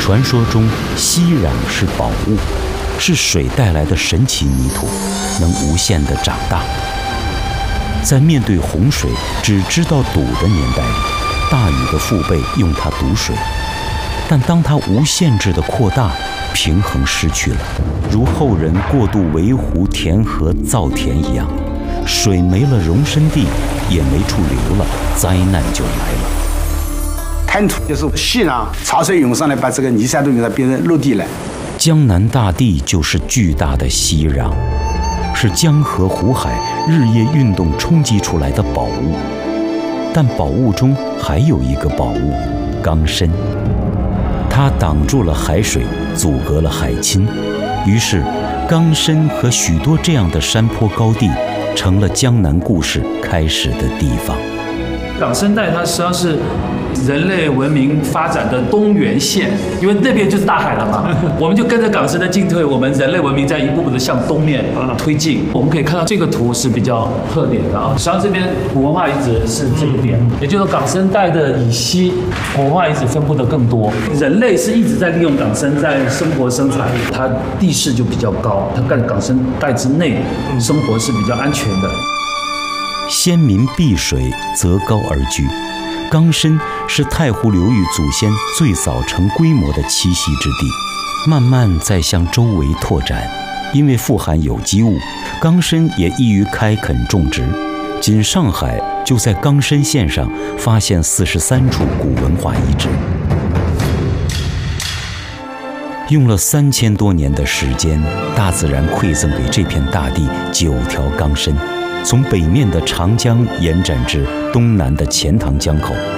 传说中，息壤是宝物，是水带来的神奇泥土，能无限地长大。在面对洪水只知道堵的年代里，大禹的父辈用它堵水，但当它无限制地扩大，平衡失去了，如后人过度围湖填河造田一样，水没了容身地，也没处流了，灾难就来了。 滩涂就是溪壤，潮水涌上来，把这个泥沙都给它变成陆地了。 江南大地就是巨大的息壤，是江河湖海日夜运动冲击出来的宝物。但宝物中还有一个宝物——冈参，它挡住了海水，阻隔了海侵，于是冈参和许多这样的山坡高地成了江南故事开始的地方。 冈参带它实际上是人类文明发展的东缘线，因为那边就是大海了嘛，我们就跟着冈参的进退，我们人类文明在一步步的向东面推进。我们可以看到这个图是比较特点的啊，实际上这边古文化遗址是这个点，也就是说冈参带的以西，古文化遗址分布的更多。人类是一直在利用冈参在生活生产，它地势就比较高，它在冈参带之内生活是比较安全的。 先民避水择高而居，冈参是太湖流域祖先最早成规模的栖息之地，慢慢在向周围拓展。因为富含有机物，冈参也易于开垦种植。仅上海就在冈参县上发现43处古文化遗址。用了3000多年的时间，大自然馈赠给这片大地9条冈参，从北面的长江延展至东南的钱塘江口。